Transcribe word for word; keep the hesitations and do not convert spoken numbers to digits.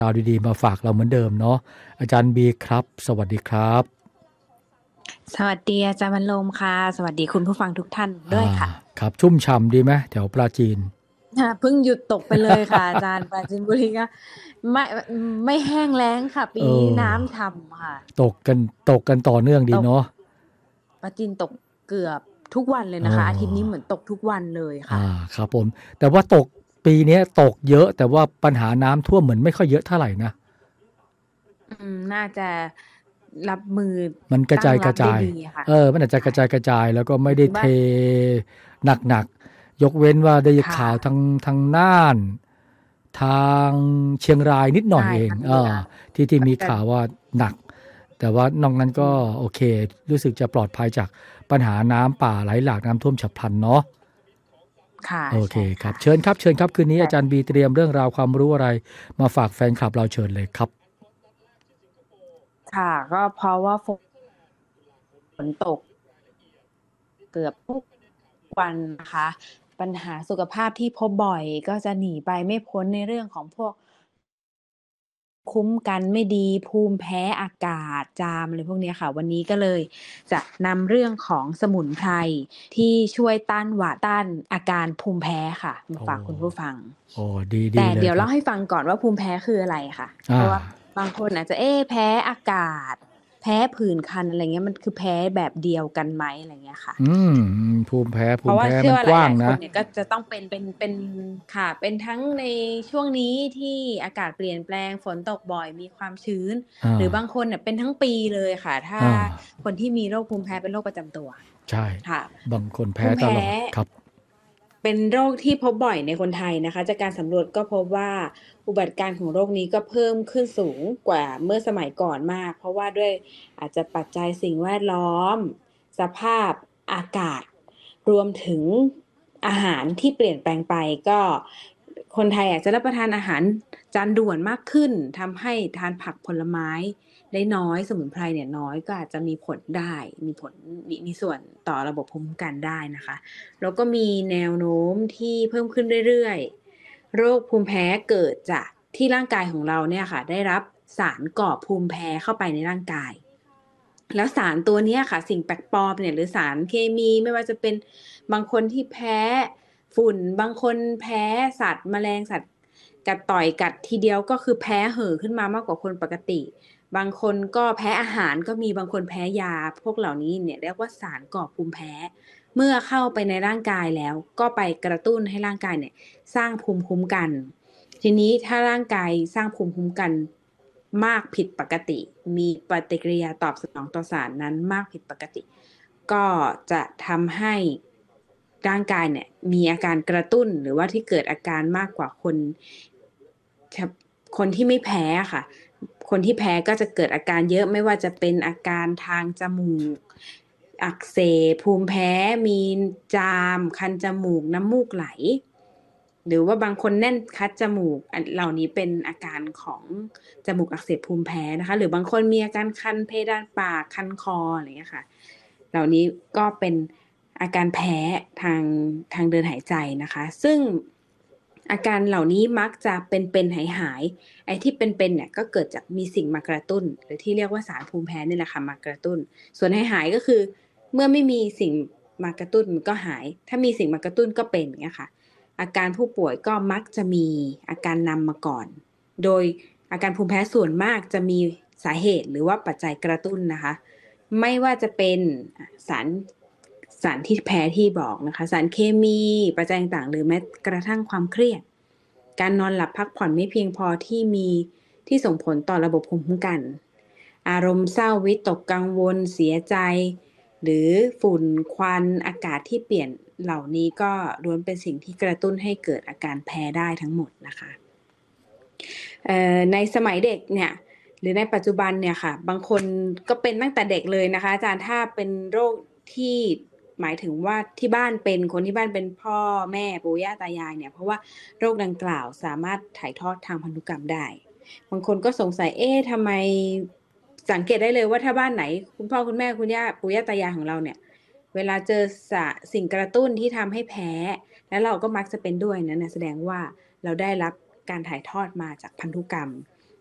ราวดีๆมาฝากเราเหมือนเดิมเนาะอาจารย์บีครับสวัสดีครับสวัสดีอาจารย์บรรลมค่ะสวัสดีคุณผู้ฟังทุกท่านด้วยค่ะครับชุ่มฉ่ำดีไหมแถวปราจีนเพิ่งหยุดตกไปเลยค่ะอาจารย์ปราจีนบุรีก็ไม่ไม่แห้งแล้งค่ะปีนี้น้ำฉ่ำค่ะตกกันตกกันต่อเนื่องดีเนาะปราจีนตกเกือบทุกวันเลยนะคะอาทิตย์นี้เหมือนตกทุกวันเลยค่ะอ่าครับผมแต่ว่าตกปีนี้ตกเยอะแต่ว่าปัญหาน้ำท่วมเหมือนไม่ค่อยเยอะเท่าไหร่นะอืมน่าจะรับมือมันกระจายกระจายเออมันอาจจะกระจายกระจายแล้วก็ไม่ได้เทหนักๆยกเว้นว่าได้ข่าวทางทางน่านทางเชียงรายนิดหน่อยเองเออที่ที่มีข่าวว่าหนักแต่ว่านอกนั้นก็โอเครู้สึกจะปลอดภัยจากปัญหาน้ำป่าไหลหลากน้ำท่วมฉับพลันเนาะค่ะโอเคครับเชิญครับเชิญครับคืนนี้อาจารย์บีเตรียมเรื่องราวความรู้อะไรมาฝากแฟนคลับเราเชิญเลยครับค่ะก็เพราะว่าฝนตกเกือบทุกวันนะคะปัญหาสุขภาพที่พบบ่อยก็จะหนีไปไม่พ้นในเรื่องของพวกคุ้มกันไม่ดีภูมิแพ้อากาศจามอะไรพวกนี้ค่ะวันนี้ก็เลยจะนำเรื่องของสมุนไพรที่ช่วยต้านหวัดต้านอาการภูมิแพ้ค่ะมาฝากคุณผู้ฟังโอ้ดีๆแต่เดี๋ยวเล่าให้ฟังก่อนว่าภูมิแพ้คืออะไรค่ะเพราะว่าบางคนอาจจะเอ๊ะแพ้อากาศแพ้ผื่นคันอะไรเงี้ยมันคือแพ้แบบเดียวกันไหมอะไรเงี้ยค่ะอืมภูมิแพ้ภูมิแพ้มันกว้างนะคนเนี่ยก็จะต้องเป็นเป็นเป็นค่ะเป็นทั้งในช่วงนี้ที่อากาศเปลี่ยนแปลงฝนตกบ่อยมีความชื้นหรือบางคนเนี่ยเป็นทั้งปีเลยค่ะถ้าคนที่มีโรคภูมิแพ้เป็นโรคประจำตัวใช่ค่ะบางคนแพ้ตลอดครับเป็นโรคที่พบบ่อยในคนไทยนะคะจากการสำรวจก็พบว่าอุบัติการของโรคนี้ก็เพิ่มขึ้นสูงกว่าเมื่อสมัยก่อนมากเพราะว่าด้วยอาจจะปัจจัยสิ่งแวดล้อมสภาพอากาศรวมถึงอาหารที่เปลี่ยนแปลงไปก็คนไทยอาจจะรับประทานอาหารจานด่วนมากขึ้นทำให้ทานผักผลไม้ได้น้อยสมุนไพรเนี่ยน้อยก็อาจจะมีผลได้มีผลมีมีส่วนต่อระบบภูมิคุ้มกันได้นะคะแล้วก็มีแนวโน้มที่เพิ่มขึ้นเรื่อยๆโรคภูมิแพ้เกิดจากที่ร่างกายของเราเนี่ยค่ะได้รับสารก่อภูมิแพ้เข้าไปในร่างกายแล้วสารตัวนี้ค่ะสิ่งแปลกปลอมเนี่ยหรือสารเคมีไม่ว่าจะเป็นบางคนที่แพ้ฝุ่นบางคนแพ้สัตว์แมลงสัตว์กัดต่อยกัดทีเดียวก็คือแพ้เห่อขึ้นมามากกว่าคนปกติบางคนก็แพ้อาหารก็มีบางคนแพ้ยาพวกเหล่านี้เนี่ยเรียกว่าสารก่อภูมิแพ้เมื่อเข้าไปในร่างกายแล้วก็ไปกระตุ้นให้ร่างกายเนี่ยสร้างภูมิคุ้มกันทีนี้ถ้าร่างกายสร้างภูมิคุ้มกันมากผิดปกติมีปฏิกิริยาตอบสนองต่อสารนั้นมากผิดปกติก็จะทำให้ร่างกายเนี่ยมีอาการกระตุ้นหรือว่าที่เกิดอาการมากกว่าคนคนที่ไม่แพ้ค่ะคนที่แพ้ก็จะเกิดอาการเยอะไม่ว่าจะเป็นอาการทางจมูกอักเสบภูมิแพ้มีจามคันจมูกน้ำมูกไหลหรือว่าบางคนแน่นคัดจมูกเหล่านี้เป็นอาการของจมูกอักเสบภูมิแพ้นะคะหรือบางคนมีอาการคันเพดานปากคันคออะไรอย่างเงี้ยค่ะเหล่านี้ก็เป็นอาการแพ้ทางทางเดินหายใจนะคะซึ่งอาการเหล่านี้มักจะเป็นๆหายๆไอ้ที่เป็นๆเนี่ยก็เกิดจากมีสิ่งมากระตุ้นหรือที่เรียกว่าสารภูมิแพ้นี่แหละค่ะมากระตุ้นส่วนหายๆก็คือเมื่อไม่มีสิ่งมากระตุ้นมันก็หายถ้ามีสิ่งมากระตุ้นก็เป็นอย่างเงี้ยค่ะอาการผู้ป่วยก็มักจะมีอาการนำมาก่อนโดยอาการภูมิแพ้ส่วนมากจะมีสาเหตุหรือว่าปัจจัยกระตุ้นนะคะไม่ว่าจะเป็นสารสารที่แพ้ที่บอกนะคะสารเคมีปัจจัยต่างๆหรือแม้กระทั่งความเครียดการนอนหลับพักผ่อนไม่เพียงพอที่มีที่ส่งผลต่อระบบภูมิคุ้มกันอารมณ์เศร้าวิตกกังวลเสียใจหรือฝุ่นควันอากาศที่เปลี่ยนเหล่านี้ก็ล้วนเป็นสิ่งที่กระตุ้นให้เกิดอาการแพ้ได้ทั้งหมดนะคะในสมัยเด็กเนี่ยหรือในปัจจุบันเนี่ยค่ะบางคนก็เป็นตั้งแต่เด็กเลยนะคะอาจารย์ถ้าเป็นโรคที่หมายถึงว่าที่บ้านเป็นคนที่บ้านเป็นพ่อแม่ปู่ย่าตายายเนี่ยเพราะว่าโรคดังกล่าวสามารถถ่ายทอดทางพันธุกรรมได้บางคนก็สงสัยเอ๊ะทำไมสังเกตได้เลยว่าถ้าบ้านไหนคุณพ่อคุณแม่คุณย่าปู่ย่าตายายของเราเนี่ยเวลาเจอสิ่งกระตุ้นที่ทำให้แพ้แล้วเราก็มักจะเป็นด้วยนะแสดงว่าเราได้รับการถ่ายทอดมาจากพันธุกรรม